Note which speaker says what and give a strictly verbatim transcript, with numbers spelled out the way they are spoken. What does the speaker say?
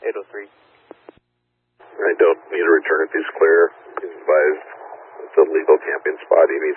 Speaker 1: eight oh three.
Speaker 2: I don't need to return if he's clear. He's advised it's a legal camping spot. He